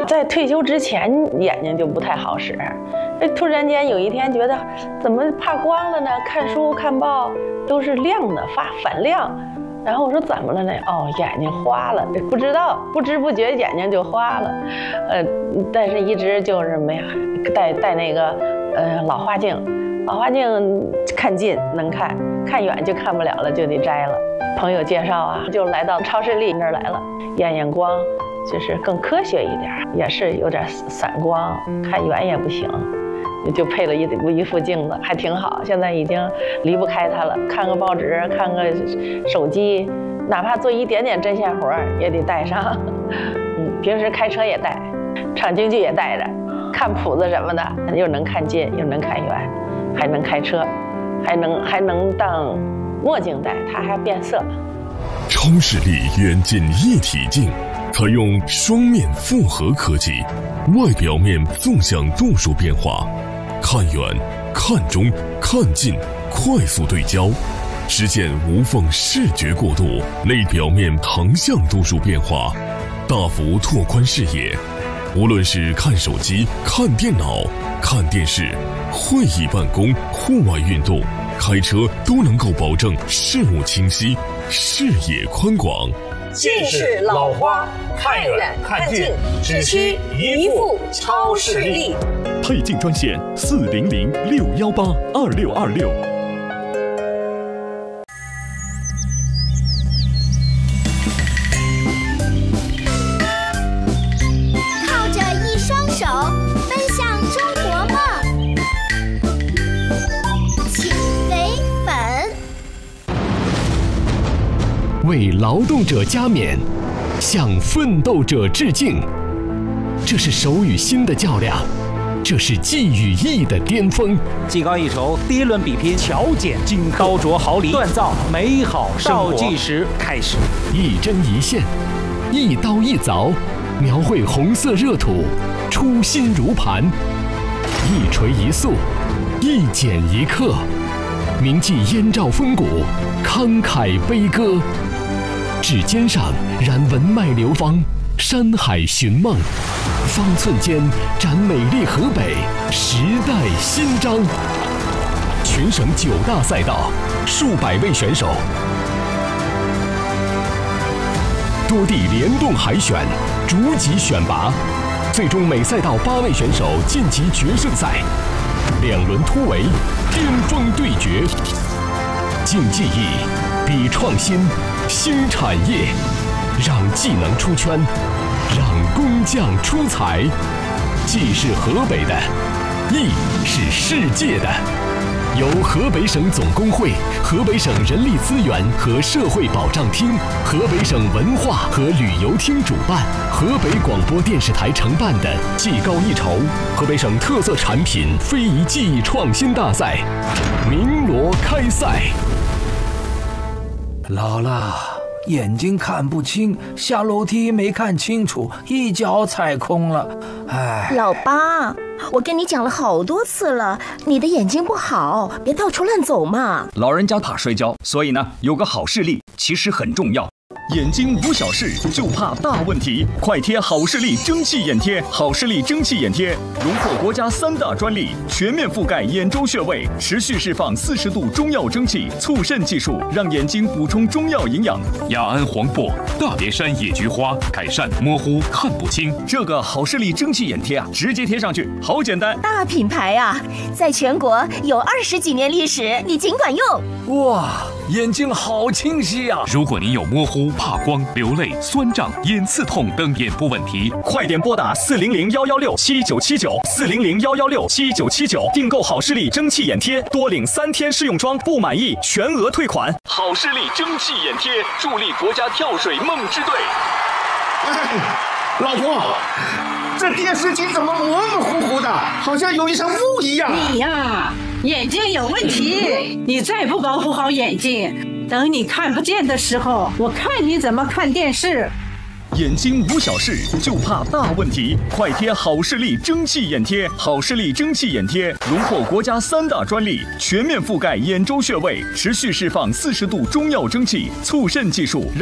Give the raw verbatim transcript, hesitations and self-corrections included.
在退休之前眼睛就不太好使，突然间有一天觉得怎么怕光了呢？看书看报都是亮的，发反亮。然后我说怎么了呢？哦，眼睛花了，不知道，不知不觉眼睛就花了，呃，但是一直就是没戴戴那个呃老花镜，老花镜看近能看，看远就看不了了，就得摘了。朋友介绍啊，就来到超视力那儿来了，验验光，就是更科学一点，也是有点散光，看远也不行。就配了一一副镜子，还挺好。现在已经离不开它了，看个报纸，看个手机，哪怕做一点点针线活也得带上。嗯，平时开车也带，唱京剧也带着，看谱子什么的，又能看近，又能看远，还能开车，还能还能当墨镜戴，它还变色。 超视力远近一体镜，采用双面复合科技，外表面纵向度数变化。看远、看中、看近，快速对焦，实现无缝视觉过渡；内表面横向度数变化，大幅拓宽视野。无论是看手机、看电脑、看电视、会议办公、户外运动、开车，都能够保证视物清晰、视野宽广。 近视老花，看远看近，只需一副超视力。 配镜专线四零零六幺八二六二六。 靠着一双手，奔向中国梦，请为本。 为劳动者加冕，向奋斗者致敬。这是手与心的较量，这是技与艺的巅峰。 技高一筹，第一轮比拼，巧剪金刀琢毫厘，锻造美好生活。倒计时开始， 一针一线，一刀一凿，描绘红色热土，初心如磐。一锤一塑，一剪一刻，铭记燕赵风骨，慷慨悲歌。指尖上燃文脉流芳，山海寻梦，方寸间展美丽河北，时代新章。全省九大赛道，数百位选手，多地联动海选，逐级选拔，最终每赛道八位选手晋级决胜赛。两轮突围，巅峰对决，竞技艺，比创新，新产业，让技能出圈，让工匠出彩。技是河北的，艺是世界的。由河北省总工会、河北省人力资源和社会保障厅、河北省文化和旅游厅主办，河北广播电视台承办的技高一筹河北省特色产品非遗技艺创新大赛鸣锣开赛。 姥姥，眼睛看不清，下楼梯没看清楚，一脚踩空了。哎， 老八，我跟你讲了好多次了，你的眼睛不好，别到处乱走嘛。 老人家怕摔跤，所以呢，有个好视力其实很重要。眼睛无小事，就怕大问题。快贴好视力蒸汽眼贴，好视力蒸汽眼贴荣获国家三大专利，全面覆盖眼周穴位，持续释放四十度中药蒸汽，促渗技术，让眼睛补充中药营养。 雅安黄柏、大别山野菊花，改善模糊看不清。 这个好视力蒸汽眼贴啊，直接贴上去，好简单。 大品牌啊，在全国有二十几年历史，你尽管用。 哇，眼睛好清晰啊！ 如果您有模糊、怕光、流泪、酸胀、眼刺痛等眼部问题， 快点拨打四零零幺幺六七九七九四零零幺幺六七九七九订购好视力蒸汽眼贴，多领三天试用装，不满意全额退款。好视力蒸汽眼贴助力国家跳水梦之队。 哎，老婆，这电视机怎么模模糊糊的，好像有一层雾一样？ 你呀，眼睛有问题，你再不保护好眼睛，等你看不见的时候，我看你怎么看电视。 眼睛无小事，就怕大问题。快贴好视力蒸汽眼贴，好视力蒸汽眼贴荣获国家三大专利，全面覆盖眼周穴位，持续释放四十度中药蒸汽，促渗技术。